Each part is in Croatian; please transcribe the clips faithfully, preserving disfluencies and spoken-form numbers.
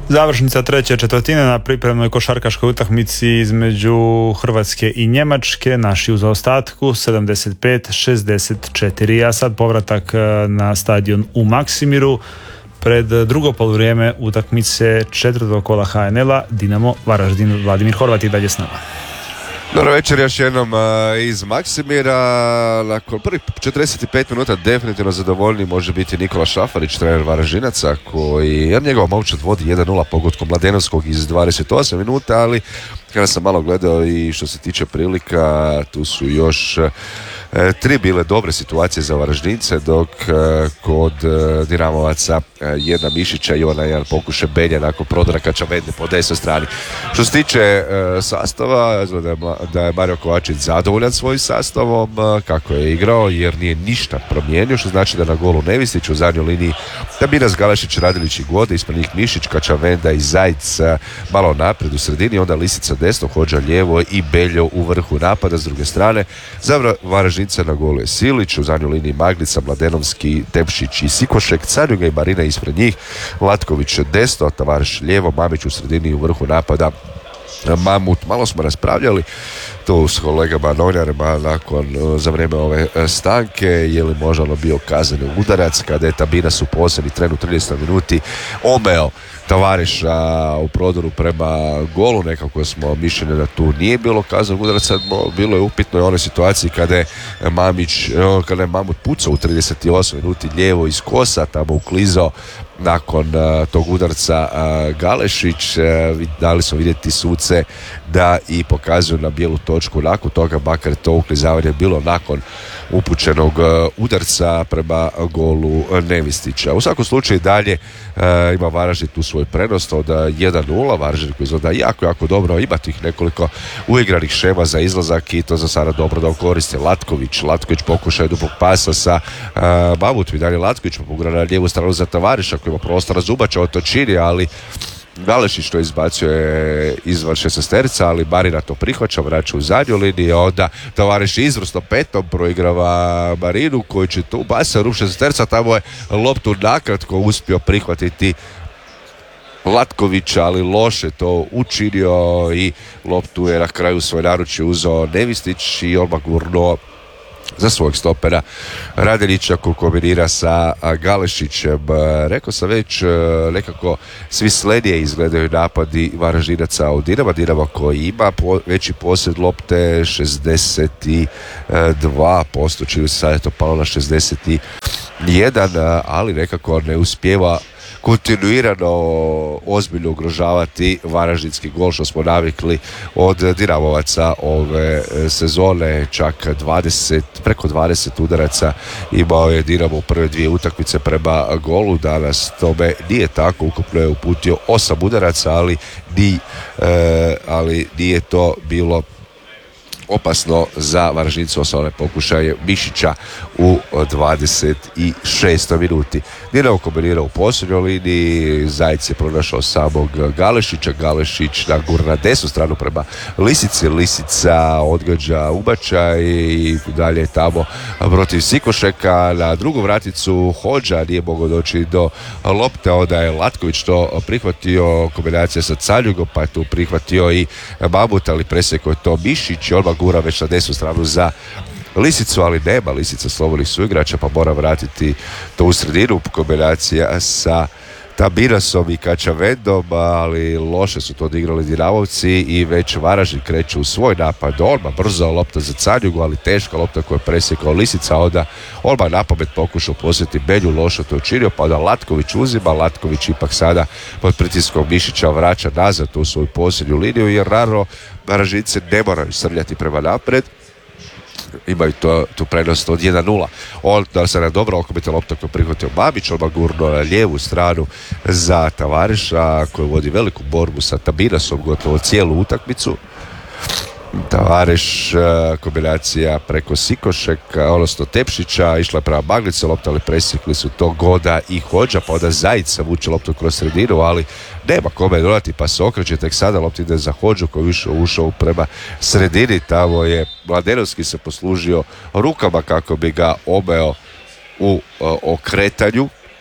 Završnica treće četvrtine na pripremnoj košarkaškoj utakmici između Hrvatske i Njemačke, naši u zaostatku sedamdeset pet šezdeset četiri, a sad povratak na stadion u Maksimiru pred drugo poluvrijeme utakmice četvrtog kola ha en el-a Dinamo Varaždin. Vladimir Horvat i dalje s nama. Dobro večer još jednom uh, iz Maksimira. Nakon prvih četrdeset pet minuta definitivno zadovoljni može biti Nikola Šafarić, trener Varaždinaca, koji jer njegova momčad vodi jedan nula pogodkom Mladenovskog iz dvadeset osam minuta, ali kada sam malo gledao i što se tiče prilika, tu su još e, tri bile dobre situacije za Varaždince, dok e, kod e, Dinamovaca e, jedna Mišića i ona jedan pokušaj Belja nakon prodora Kačavende po desnoj strani. Što se tiče e, sastava, izgleda da je, da je Mario Kovačić zadovoljan svojim sastavom, e, kako je igrao, jer nije ništa promijenio, što znači da na golu Nevistić u zadnjoj liniji Tabinas, Galešić, Radilić i Gode, ispred njih Mišić, Kačavenda i Zajc e, malo naprijed u sredini, onda Lisica desno, Hođa lijevo i Beljo u vrhu napada. S druge strane, za Varaždince na golu je Silić, u zadnjoj liniji Maglica, Mladenovski, Tepšić i Sikošek, Canjuga i Marina ispred njih, Latković desno, Tavares lijevo, Mamić u sredini u vrhu napada. Mamut, malo smo raspravljali to s kolegama novinarima nakon, za vrijeme ove stanke, je li možda ono bio kazneni udarac kada je Tabinas u posljednji tren u tridesetoj minuti omeo Tavareša u prodoru prema golu. Nekako smo mišljeni da tu nije bilo kaznenog udaraca, bilo je upitno i u onoj situaciji kada je Mamić, kada je Mamut pucao u tridesetoj osmoj minuti lijevo iz kosa, tamo uklizao nakon uh, tog udarca uh, Galešić. Uh, dali smo vidjeti suce da i pokazuju na bijelu točku nakon toga, makar to uklizavanje bilo nakon upućenog uh, udarca prema golu uh, Nevistića. U svakom slučaju dalje uh, ima Varaždin tu svoj prenos od jedan nula. Varaždin koji izgleda jako, jako dobro, ima tih nekoliko uigranih šema za izlazak i to za sada dobro da koriste Latković. Latković pokušaj dupog pasa sa uh, Mamutom i dalje Latković pogura na lijevu stranu za Tavareša koji ima prostora Zubača od točini, ali Galešić to izbacuje izvan šesnaesterca, ali Marina to prihvaća, vraća u zadnju liniju, onda Tavareš izvrsno petom proigrava Marinu koji će tu basa rup šesnaesterca, tamo je loptu nakratko uspio prihvatiti Latković, ali loše to učinio i loptu je na kraju svoj naručje uzeo Nevistić i odmah gurnuo za svojeg stopera Radilića koji kombinira sa Galešićem. Rekao sam već, nekako svi sledije izgledaju napadi Varaždinaca od Dinama. Dinama koji ima po, veći posjed lopte šezdeset dva posto, čini se sad je to palo na šezdeset jedan, ali nekako ne uspijeva kontinuirano ozbiljno ugrožavati varaždinski gol, što smo navikli od Dinamovaca ove sezone. Čak dvadeset, preko dvadeset udaraca imao je Dinamo u prve dvije utakmice prema golu. Danas tome nije tako, ukupno je uputio osam udaraca, ali, ni, e, ali nije to bilo opasno za Varaždincu, osim one pokušaje Mišića u dvadeset šestoj minuti. Dinamo kombinira u posljednjoj liniji, Zajec je pronašao samog Galešića, Galešić nagur na desnu stranu prema Lisici, Lisica odgađa ubačaj i dalje tamo protiv Sikošeka, na drugu vraticu Hođa nije mogao doći do lopte, onda je Latković to prihvatio, kombinacija sa Canjugom, pa je tu prihvatio i Mamut, ali presjekao je to Mišić i odmah gura već na desnu stranu za Lisicu, ali nema Lisica slobodnih suigrača, pa mora vratiti to u sredinu. Kombinacija sa Tabinasom i Kačavendom, ali loše su to odigrali Dinamovci i već Varaždin kreće u svoj napad. Odmah brzo lopta za Canjugu, ali teška lopta koja je presjekao Lisica, onda odmah napamet pokušao posjeti Belju, loše to učinio, pa onda Latković uzima, Latković ipak sada pod pritiskom Mišića vraća nazad u svoju posljednju liniju, jer rano Varaždinci ne moraju srljati prema napred, imaju to, tu prednost od jedan nula. Onda se na dobro okomite lopta koju prihvatio Mamić, odmah gurno na lijevu stranu za Tavareša koji vodi veliku borbu sa Tabinasom gotovo cijelu utakmicu. Tavareš, kombinacija preko Sikošeka, odnosno Tepšića, išla je prema Maglice, lopta, ali presjekli su to Goda i Hođa, pa onda Zajica vuče loptu kroz sredinu, ali nema kome dodati, pa se okreće tek sada, lopta ide za Hođu koji je ušao, ušao prema sredini, tamo je Mladenovski se poslužio rukama kako bi ga omeo u uh, okretanju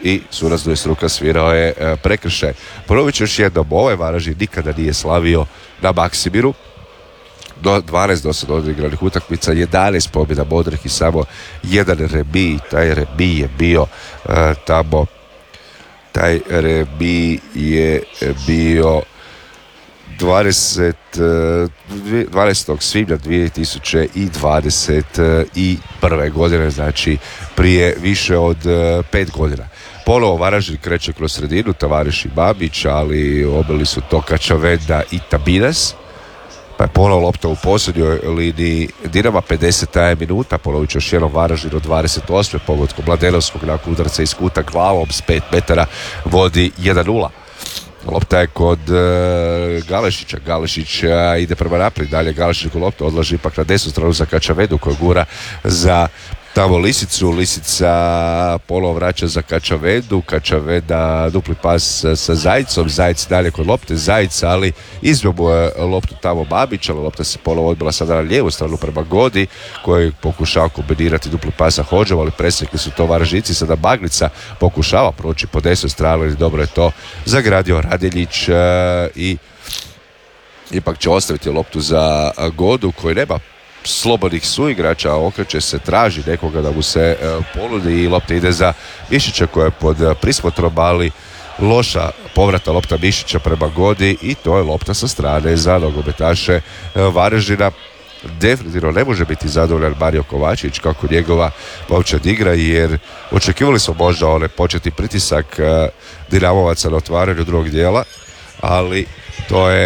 i sudac dvanaest ruka svirao je e, prekršaj. Ponovit ću još jednom, ovaj Varaždin nikada nije slavio na Maksimiru. Do dvanaest do sad odigranih utakmica, jedanaest pobjeda modrih i samo jedan remi. Taj remi je bio e, tamo taj remi je bio dvadeset, dvanaestog svibnja dvije tisuće dvadeset prve godine, znači prije više od pet godina. Ponovo Varaždin kreće kroz sredinu, Tavariš i Babić, ali obili su to Kačavenda i Tabinas. Pa je ponovo lopta u posljednjoj liniji Dinama, pedeseta minuta, ponovit ću još jednom Varaždin od dvadeset osme pogodkom Mladenovskog nakon udarca iz kuta glavom s pet metara vodi jedan nula. Lopta je kod uh, Galešića, Galešić uh, ide prema naprijed, dalje Galešić kod lopta odlaži ipak na desnu stranu za Kačavedu koja gura za tamo Lisicu, Lisica ponovo vraća za Kačavedu, Kačaveda dupli pas sa Zajcom, Zajec dalje kod lopte, Zajec ali izbio mu je loptu tamo Babić, ali lopta se ponovo odbila sada na lijevu stranu prema Godi koji pokušava kombinirati dupli pas sa Hodžom, ali presjekli su to Varaždinci, sada Baglica pokušava proći po desnoj strani, ali dobro je to zagradio Radeljić uh, i ipak će ostaviti loptu za Godu koji nema slobodnih suigrača, okreće se, traži nekoga da mu se uh, ponudi i lopta ide za Mišića koja je pod uh, prismotrom, ali loša povrata lopta Mišića prema Godi i to je lopta sa strane za nogometaše uh, Varaždina. Definitivno ne može biti zadovoljan Mario Kovačević kako njegova momčad igra, jer očekivali smo možda onaj početi pritisak uh, Dinamovaca na otvaranju drugog dijela, ali to je,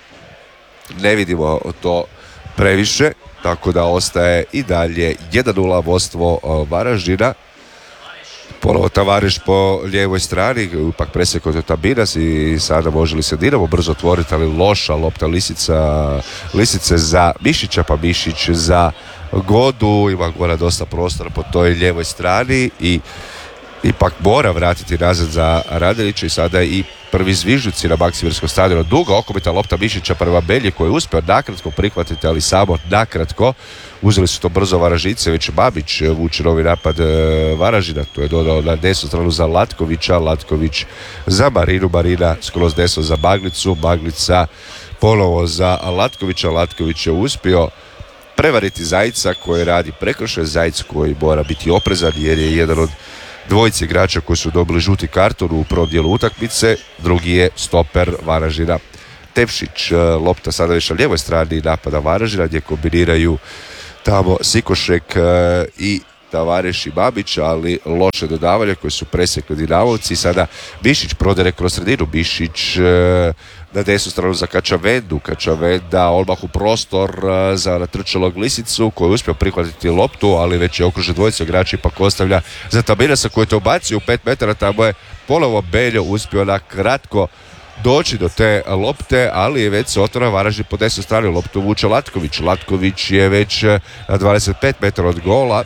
ne vidimo to previše, tako da ostaje i dalje jedan nula vodstvo Varaždina. Ponovo Tavariš po lijevoj strani, ipak presjekao je Tabinas i sada može li se Dinamo brzo otvoriti, ali loša lopta Lisica, Lisice za Mišića, pa Mišić za Godu, ima gore dosta prostora po toj lijevoj strani i ipak mora vratiti nazad za Radelića i sada i prvi zvižduci na Maksimirskom stadionu. Duga okomita lopta Mišića prema Belji koji je uspio nakratko prihvatiti, ali samo nakratko. Uzeli su to brzo Varaždinci, već Babić vuče novi napad Varaždina, to je dodao na desnu stranu za Latkovića, Latković za Marinu, Marina skroz desno za Baglicu, Baglica ponovo za Latkovića, Latković je uspio prevariti Zajca koji radi prekršaj, Zajc koji mora biti oprezan jer je jedan od dvojice igrača koji su dobili žuti karton u prvom dijelu utakmice, drugi je stoper Varaždina Tepšić. Lopta sada već na lijevoj strani napada Varaždina gdje kombiniraju tamo Sikošek i Tavariš i Babić, ali loše dodavanje koje su presjekli Dinamovci. Sada Bišić prodere kroz sredinu, Bišić na desnu stranu za Kačavendu, Kačavenda odmah u prostor za natrčalog Lisicu koji je uspio prihvatiti loptu, ali već je okružen dvojica igrača, ipak ostavlja za Tabinasa koji je to ubacio u pet metara, tamo je ponovo Beljo uspio na kratko doći do te lopte, ali je već se otvara Varaždin po desnoj strani, loptu vuče Latković, Latković je već na dvadeset pet metara od gola,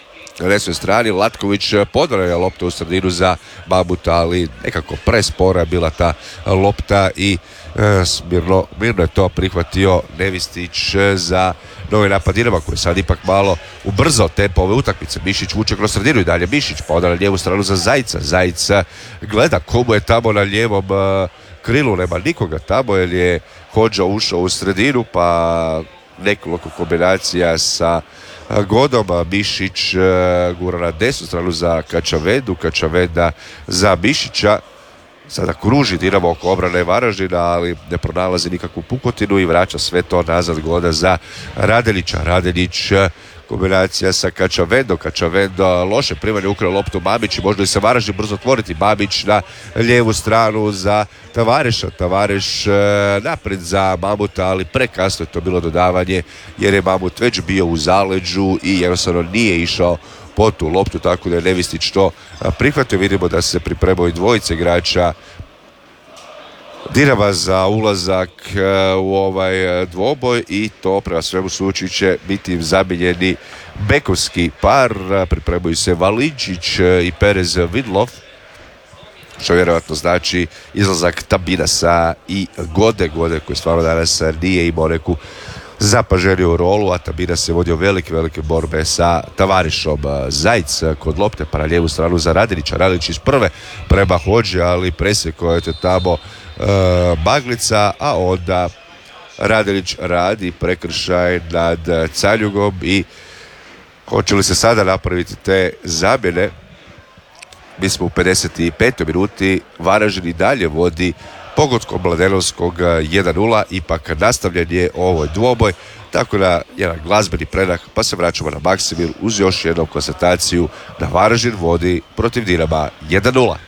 na desnoj strani Latković podvaja loptu u sredinu za Babuta, ali nekako prespora je bila ta lopta i e, mirno, mirno je to prihvatio Nevistić za novi napad Dinama koji sad ipak malo ubrzao tempo ove utakmice. Mišić vuče kroz sredinu i dalje Mišić, pa onda na lijevu stranu za Zajca. Zajca gleda komu je tamo na lijevom e, krilu, nema nikoga tamo jer je Hodža ušao u sredinu, pa nekoliko kombinacija sa Godom, Mišić gura na desnu stranu za Kačavedu, Kačaveda za Mišića. Sada kruži Dinamo oko obrane Varaždina, ali ne pronalazi nikakvu pukotinu i vraća sve to nazad Goda za Radelića. Radelić kombinacija sa Kačavedom, Kačaveda loše primanje, ukrao loptu Babić i možda li se Varaždin brzo otvoriti. Babić na lijevu stranu za Tavareša, Tavareš naprijed za Mamuta, ali prekasno je to bilo dodavanje jer je Mamut već bio u zaleđu i jednostavno nije išao po tu loptu, tako da je Nevistić to prihvatio. Vidimo da se pripremaju dvojice igrača Dinama za ulazak u ovaj dvoboj i to prema svemu slučaju će biti zamijenjeni bekovski par. Pripremaju se Valinčić i Perez Vidlov, što vjerojatno znači izlazak Tabinasa i Gode, Gode koji stvarno danas nije imao neku zapaženiju rolu, a Tabina se vodio velike, velike borbe sa Tavarišom. Zajc kod lopte pa na lijevu stranu za Radilića. Radilić iz prve prema Hođi, ali presjekao je te tamo uh, Baglica, a onda Radilić radi prekršaj nad Caljugom i hoće li se sada napraviti te zamjene? Mi smo u pedeset petoj minuti, Varaždin i dalje vodi pogodkom Mladenovskog jedan nula, ipak nastavljen je ovoj dvoboj, tako da jedan glazbeni predah, pa se vraćamo na Maksimir uz još jednu konstataciju da Varaždin vodi protiv Dinama jedan nula.